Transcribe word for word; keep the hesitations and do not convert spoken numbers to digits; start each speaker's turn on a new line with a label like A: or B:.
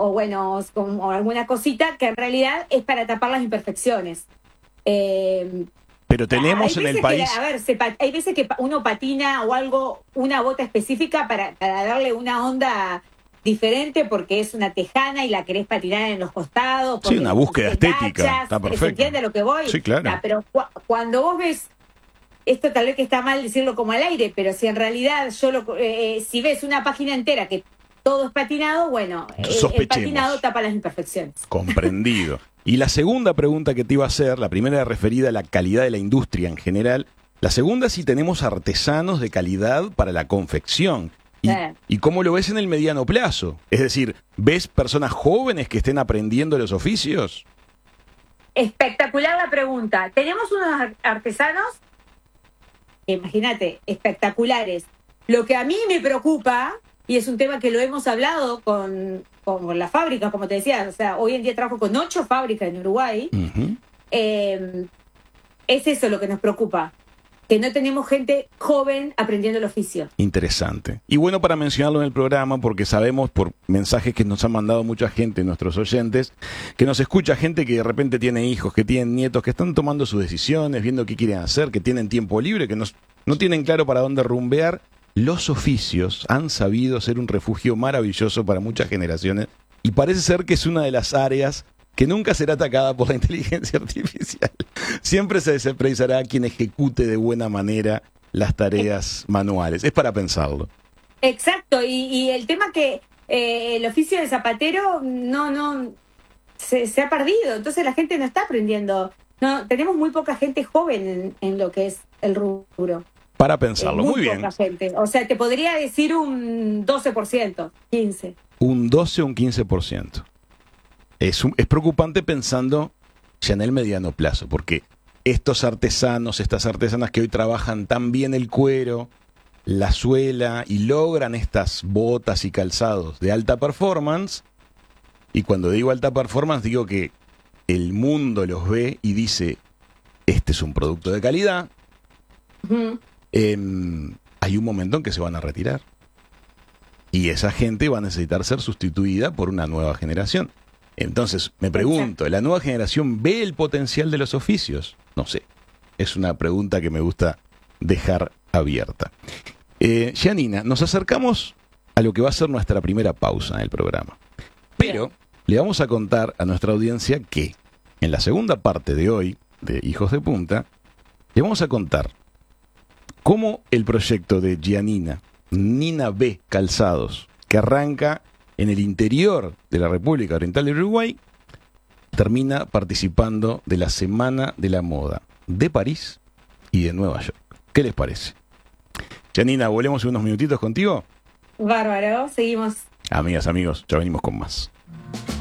A: o bueno, o alguna cosita que en realidad es para tapar las imperfecciones. Eh,
B: Pero tenemos en el país...
A: Que, a ver, se, hay veces que uno patina o algo, una bota específica para, para darle una onda diferente porque es una tejana y la querés patinar en los costados.
B: Sí, una búsqueda estética,
A: gachas,
B: está perfecto.
A: ¿Se entiende a lo que voy?
B: Sí, claro.
A: Nah, pero cu cuando vos ves, esto tal vez que está mal decirlo como al aire, pero si en realidad yo lo, eh, si ves una página entera que todo es patinado, bueno, eh, el patinado tapa las imperfecciones.
B: Comprendido. Y la segunda pregunta que te iba a hacer, la primera era referida a la calidad de la industria en general. La segunda, si tenemos artesanos de calidad para la confección. ¿Y, sí. ¿Y cómo lo ves en el mediano plazo? Es decir, ¿ves personas jóvenes que estén aprendiendo los oficios?
A: Espectacular la pregunta. Tenemos unos artesanos, imagínate, espectaculares. Lo que a mí me preocupa, y es un tema que lo hemos hablado con, con la fábrica, como te decía, o sea, hoy en día trabajo con ocho fábricas en Uruguay, uh-huh. eh, es eso lo que nos preocupa, que no tenemos gente joven aprendiendo el oficio.
B: Interesante. Y bueno, para mencionarlo en el programa, porque sabemos por mensajes que nos han mandado mucha gente, nuestros oyentes, que nos escucha gente que de repente tiene hijos, que tienen nietos, que están tomando sus decisiones, viendo qué quieren hacer, que tienen tiempo libre, que no, no tienen claro para dónde rumbear. Los oficios han sabido ser un refugio maravilloso para muchas generaciones y parece ser que es una de las áreas que nunca será atacada por la inteligencia artificial. Siempre se precisará quien ejecute de buena manera las tareas manuales. Es para pensarlo.
A: Exacto, y, y el tema que eh, el oficio de zapatero no, no se, se ha perdido, entonces la gente no está aprendiendo. No, tenemos muy poca gente joven en, en lo que es el rubro.
B: Para pensarlo,
A: eh, muy,
B: muy bien.
A: Poca gente. O sea, te podría decir un doce por ciento, quince por ciento.
B: Un doce o un quince por ciento. Es, un, es preocupante pensando ya en el mediano plazo, porque estos artesanos, estas artesanas que hoy trabajan tan bien el cuero, la suela y logran estas botas y calzados de alta performance, y cuando digo alta performance digo que el mundo los ve y dice, este es un producto de calidad, uh-huh. eh, hay un momento en que se van a retirar. Y esa gente va a necesitar ser sustituida por una nueva generación. Entonces, me pregunto, ¿la nueva generación ve el potencial de los oficios? No sé. Es una pregunta que me gusta dejar abierta. Eh, Giannina, nos acercamos a lo que va a ser nuestra primera pausa en el programa. Pero le vamos a contar a nuestra audiencia que en la segunda parte de hoy, de Hijos de Punta, le vamos a contar cómo el proyecto de Giannina, Nina B. Calzados, que arranca en el interior de la República Oriental de Uruguay, termina participando de la Semana de la Moda de París y de Nueva York. ¿Qué les parece? Giannina, ¿volvemos unos minutitos contigo?
A: Bárbaro, seguimos.
B: Amigas, amigos, ya venimos con más.